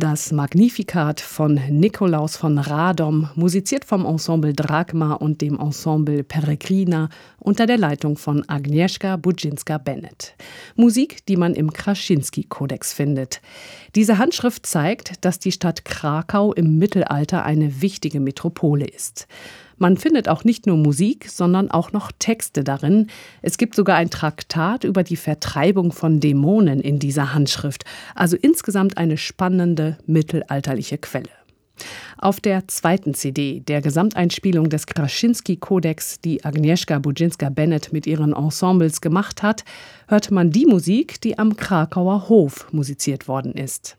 Das Magnificat von Nikolaus von Radom, musiziert vom Ensemble Drachma und dem Ensemble Peregrina unter der Leitung von Agnieszka Budzinska-Bennett. Musik, die man im Krasinski-Kodex findet. Diese Handschrift zeigt, dass die Stadt Krakau im Mittelalter eine wichtige Metropole ist. Man findet auch nicht nur Musik, sondern auch noch Texte darin. Es gibt sogar ein Traktat über die Vertreibung von Dämonen in dieser Handschrift. Also insgesamt eine spannende mittelalterliche Quelle. Auf der zweiten CD, der Gesamteinspielung des Krasinski-Kodex, die Agnieszka Budzinska-Bennett mit ihren Ensembles gemacht hat, hört man die Musik, die am Krakauer Hof musiziert worden ist.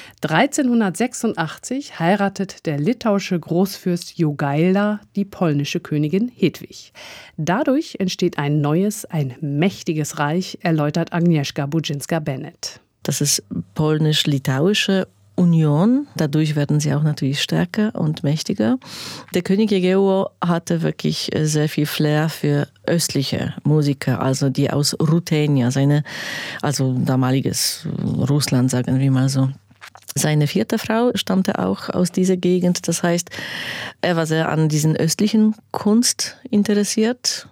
1386 heiratet der litauische Großfürst Jogaila die polnische Königin Hedwig. Dadurch entsteht ein neues, ein mächtiges Reich, erläutert Agnieszka Budzinska-Bennett. Das ist polnisch-litauische Union. Dadurch werden sie auch natürlich stärker und mächtiger. Der König Jegiełło hatte wirklich sehr viel Flair für östliche Musiker, also die aus Ruthenia, also damaliges Russland, sagen wir mal so. Seine vierte Frau stammte auch aus dieser Gegend. Das heißt, er war sehr an diesen östlichen Kunst interessiert.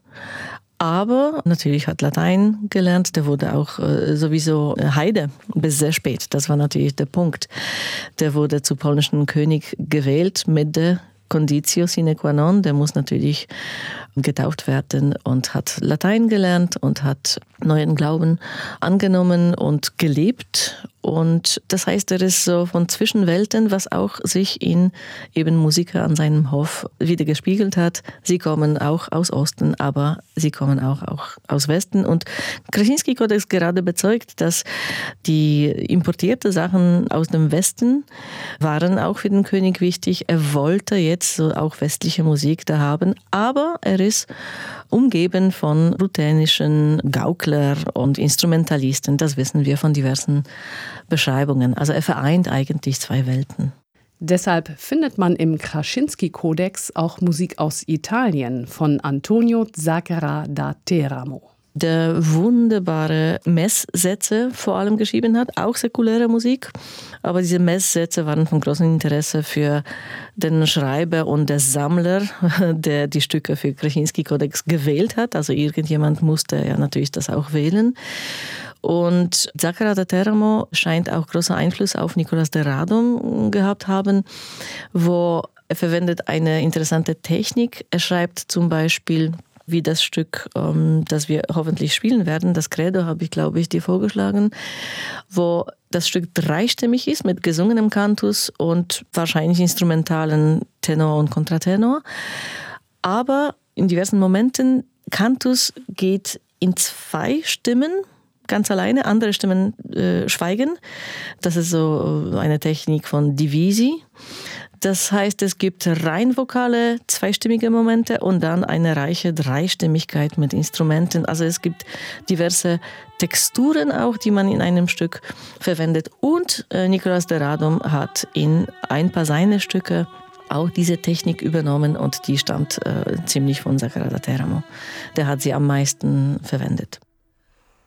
Aber natürlich hat Latein gelernt. Der wurde auch sowieso Heide bis sehr spät. Das war natürlich der Punkt. Der wurde zu polnischen König gewählt mit der Conditio sine qua non. Der muss natürlich getauft werden und hat Latein gelernt und hat neuen Glauben angenommen und gelebt. Und das heißt, er ist so von Zwischenwelten, was auch sich in eben Musiker an seinem Hof wieder gespiegelt hat. Sie kommen auch aus Osten, aber sie kommen auch aus Westen. Und Krasinski-Kodex gerade bezeugt, dass die importierten Sachen aus dem Westen waren auch für den König wichtig. Er wollte jetzt so auch westliche Musik da haben, aber er ist umgeben von ruthenischen Gaukler und Instrumentalisten. Das wissen wir von diversen Beschreibungen. Also er vereint eigentlich zwei Welten. Deshalb findet man im Krasinski-Kodex auch Musik aus Italien von Antonio Zacchara da Teramo. Der wunderbare Messsätze vor allem geschrieben hat, auch säkuläre Musik. Aber diese Messsätze waren von großem Interesse für den Schreiber und der Sammler, der die Stücke für Krasinski-Kodex gewählt hat. Also irgendjemand musste ja natürlich das auch wählen. Und Zacchara da Teramo scheint auch großen Einfluss auf Nicolas de Radom gehabt haben, wo er verwendet eine interessante Technik. Er schreibt zum Beispiel, wie das Stück, das wir hoffentlich spielen werden, das Credo habe ich, glaube ich, dir vorgeschlagen, wo das Stück dreistimmig ist mit gesungenem Cantus und wahrscheinlich instrumentalen Tenor und Kontratenor. Aber in diversen Momenten, Cantus geht in zwei Stimmen, ganz alleine, andere Stimmen schweigen. Das ist so eine Technik von Divisi. Das heißt, es gibt rein vokale, zweistimmige Momente und dann eine reiche Dreistimmigkeit mit Instrumenten. Also es gibt diverse Texturen auch, die man in einem Stück verwendet. Und Nicolas de Radom hat in ein paar seiner Stücke auch diese Technik übernommen und die stammt ziemlich von Zacchara da Teramo. Der hat sie am meisten verwendet.